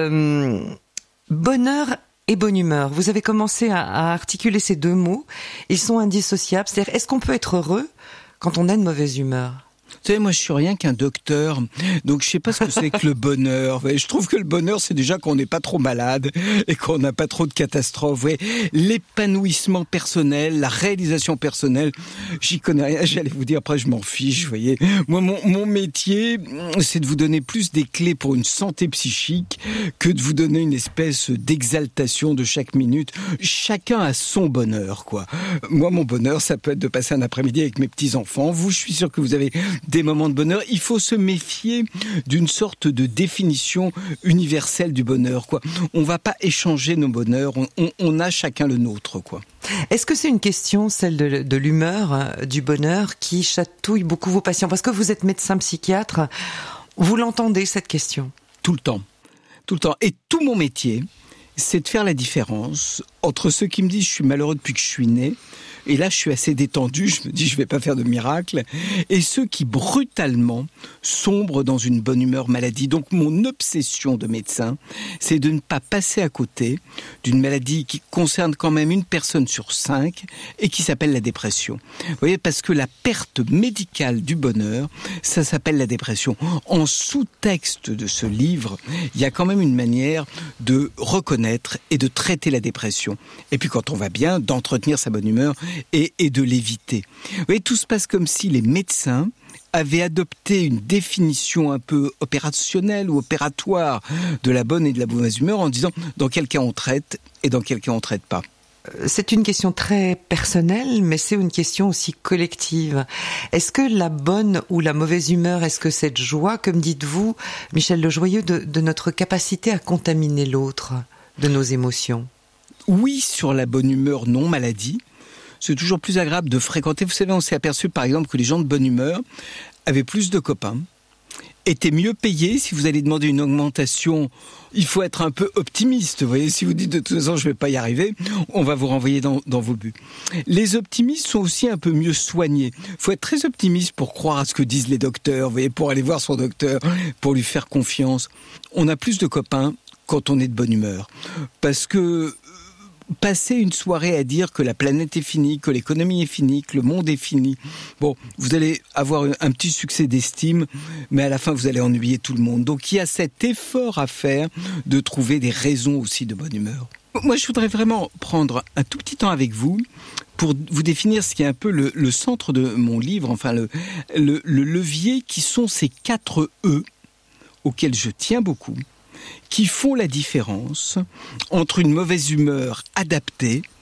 bonheur et bonne humeur, vous avez commencé à articuler ces deux mots. Ils sont indissociables. C'est-à-dire, est-ce qu'on peut être heureux quand on a une mauvaise humeur ? Vous savez, moi, je suis rien qu'un docteur, donc je sais pas ce que c'est que le bonheur. Je trouve que le bonheur, c'est déjà qu'on n'est pas trop malade et qu'on n'a pas trop de catastrophes. L'épanouissement personnel, la réalisation personnelle, j'y connais rien. J'allais vous dire, après, je m'en fiche, vous voyez. Moi, mon métier, c'est de vous donner plus des clés pour une santé psychique que de vous donner une espèce d'exaltation de chaque minute. Chacun a son bonheur, quoi. Moi, mon bonheur, ça peut être de passer un après-midi avec mes petits-enfants. Vous, je suis sûr que vous avez des moments de bonheur. Il faut se méfier d'une sorte de définition universelle du bonheur, quoi. On va pas échanger nos bonheurs, on a chacun le nôtre, quoi. Est-ce que c'est une question, celle de l'humeur, du bonheur, qui chatouille beaucoup vos patients ? Parce que vous êtes médecin psychiatre, vous l'entendez, cette question ? Tout le temps. Tout le temps. Et tout mon métier, c'est de faire la différence entre ceux qui me disent « je suis malheureux depuis que je suis né », et là, je suis assez détendu, je me dis, je vais pas faire de miracle. Et ceux qui, brutalement, sombrent dans une bonne humeur maladie. Donc, mon obsession de médecin, c'est de ne pas passer à côté d'une maladie qui concerne quand même une personne sur 5 et qui s'appelle la dépression. Vous voyez, parce que la perte médicale du bonheur, ça s'appelle la dépression. En sous-texte de ce livre, il y a quand même une manière de reconnaître et de traiter la dépression. Et puis, quand on va bien, d'entretenir sa bonne humeur et de l'éviter. Vous voyez, tout se passe comme si les médecins avaient adopté une définition un peu opérationnelle ou opératoire de la bonne et de la mauvaise humeur en disant dans quel cas on traite et dans quel cas on traite pas. C'est une question très personnelle, mais c'est une question aussi collective. Est-ce que la bonne ou la mauvaise humeur, est-ce que cette joie, comme dites-vous, Michel Lejoyeux, de notre capacité à contaminer l'autre, de nos émotions ? Oui, sur la bonne humeur non maladie. C'est toujours plus agréable de fréquenter. Vous savez, on s'est aperçu par exemple que les gens de bonne humeur avaient plus de copains, étaient mieux payés. Si vous allez demander une augmentation, il faut être un peu optimiste. Vous voyez, si vous dites de toute façon je vais pas y arriver, on va vous renvoyer dans vos buts. Les optimistes sont aussi un peu mieux soignés. Il faut être très optimiste pour croire à ce que disent les docteurs, vous voyez, pour aller voir son docteur, pour lui faire confiance. On a plus de copains quand on est de bonne humeur. Parce que passer une soirée à dire que la planète est finie, que l'économie est finie, que le monde est fini, bon, vous allez avoir un petit succès d'estime, mais à la fin, vous allez ennuyer tout le monde. Donc, il y a cet effort à faire de trouver des raisons aussi de bonne humeur. Moi, je voudrais vraiment prendre un tout petit temps avec vous pour vous définir ce qui est un peu le centre de mon livre, enfin le levier qui sont ces 4 E auxquels je tiens beaucoup, qui font la différence entre une mauvaise humeur adaptée,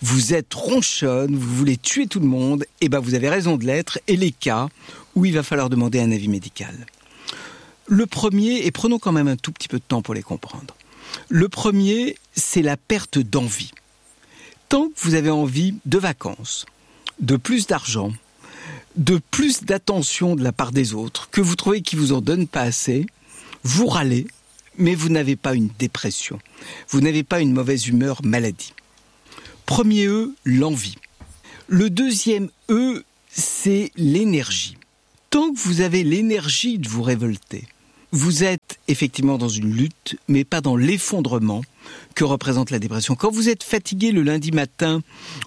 vous êtes ronchonne, vous voulez tuer tout le monde, et ben vous avez raison de l'être, et les cas où il va falloir demander un avis médical. Le premier, et prenons quand même un tout petit peu de temps pour les comprendre. Le premier, c'est la perte d'envie. Tant que vous avez envie de vacances, de plus d'argent, de plus d'attention de la part des autres, que vous trouvez qu'ils vous en donnent pas assez, vous râlez, mais vous n'avez pas une dépression. Vous n'avez pas une mauvaise humeur maladie. Premier E, l'envie. Le deuxième E, c'est l'énergie. Tant que vous avez l'énergie de vous révolter, vous êtes effectivement dans une lutte, mais pas dans l'effondrement que représente la dépression. Quand vous êtes fatigué le lundi matin,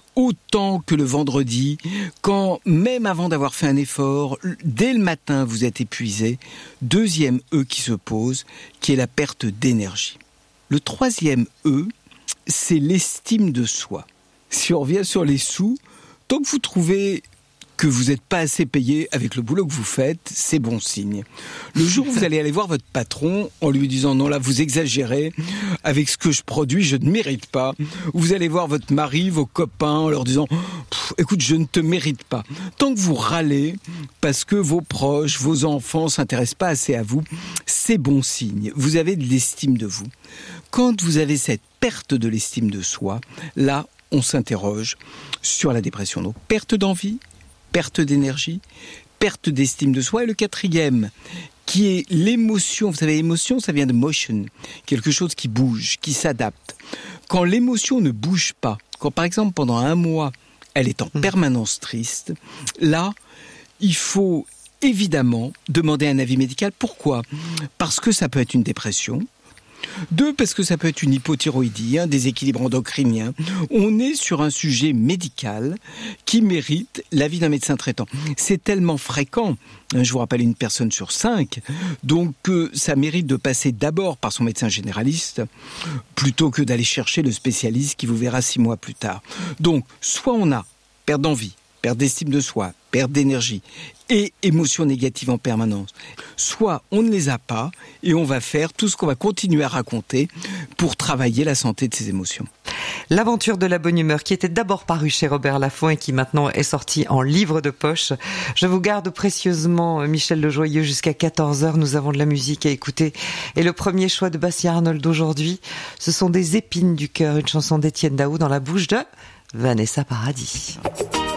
autant que le vendredi, quand même avant d'avoir fait un effort, dès le matin vous êtes épuisé, deuxième E qui se pose, qui est la perte d'énergie. Le troisième E, c'est l'estime de soi. Si on revient sur les sous, tant que vous trouvez que vous n'êtes pas assez payé avec le boulot que vous faites, c'est bon signe. Le jour où vous allez aller voir votre patron en lui disant « Non, là, vous exagérez, avec ce que je produis, je ne mérite pas », vous allez voir votre mari, vos copains en leur disant « Écoute, je ne te mérite pas ». Tant que vous râlez parce que vos proches, vos enfants ne s'intéressent pas assez à vous, c'est bon signe. Vous avez de l'estime de vous. Quand vous avez cette perte de l'estime de soi, là, on s'interroge sur la dépression. Donc, perte d'envie, perte d'énergie, perte d'estime de soi. Et le quatrième, qui est l'émotion. Vous savez, émotion, ça vient de motion. Quelque chose qui bouge, qui s'adapte. Quand l'émotion ne bouge pas, quand par exemple pendant un mois, elle est en permanence triste, là, il faut évidemment demander un avis médical. Pourquoi ? Parce que ça peut être une dépression. 2, parce que ça peut être une hypothyroïdie, un déséquilibre endocrinien. On est sur un sujet médical qui mérite l'avis d'un médecin traitant. C'est tellement fréquent, je vous rappelle, 1 personne sur 5, donc ça mérite de passer d'abord par son médecin généraliste, plutôt que d'aller chercher le spécialiste qui vous verra 6 mois plus tard. Donc, soit on a perte d'envie, perte d'estime de soi, perte d'énergie et émotions négatives en permanence. Soit on ne les a pas et on va faire tout ce qu'on va continuer à raconter pour travailler la santé de ces émotions. L'aventure de la bonne humeur qui était d'abord parue chez Robert Laffont et qui maintenant est sortie en livre de poche. Je vous garde précieusement Michel Lejoyeux jusqu'à 14h. Nous avons de la musique à écouter. Et le premier choix de Bastien Arnold d'aujourd'hui, ce sont des épines du cœur, une chanson d'Étienne Daou dans la bouche de Vanessa Paradis.